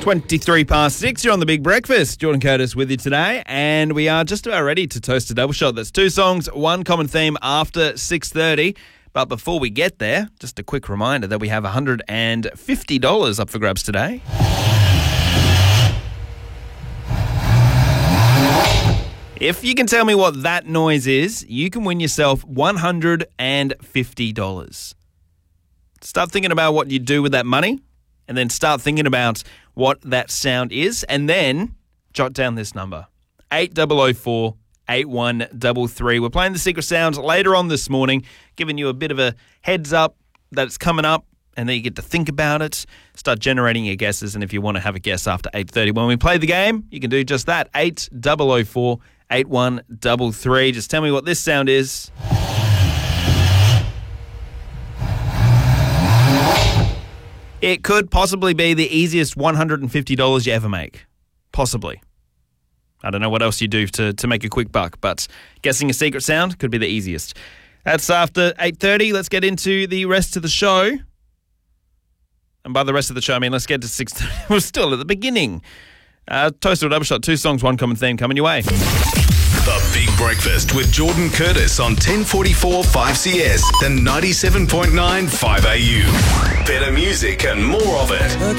23 past 6, you're on The Big Breakfast. Jordan Curtis with you today, and we are just about ready to toast a double shot. That's two songs, one common theme after 6:30. But before we get there, just a quick reminder that we have $150 up for grabs today. If you can tell me what that noise is, you can win yourself $150. Start thinking about what you do with that money, and then start thinking about what that sound is, and then jot down this number, 8004 8133. We're playing the secret sounds later on this morning, giving you a bit of a heads up that it's coming up, and then you get to think about it, start generating your guesses, and if you want to have a guess after 8:30 when we play the game, you can do just that, 8004 8133. Just tell me what this sound is. It could possibly be the easiest $150 you ever make. Possibly. I don't know what else you do to make a quick buck, but guessing a secret sound could be the easiest. That's after 8:30. Let's get into the rest of the show. And by the rest of the show, I mean let's get to 6:30. We're still at the beginning. Toast or double shot, two songs, one common theme coming your way. The Big Breakfast with Jordan Curtis on 1044 5CS and 97.9 5AU. Better music and more of it.